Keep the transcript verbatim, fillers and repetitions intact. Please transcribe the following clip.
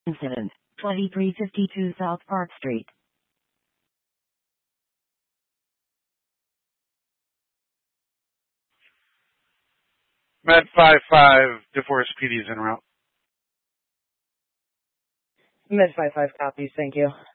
Incident, twenty-three fifty-two South Park Street. Med five five, DeForest P D is en route. Med five five copies, thank you.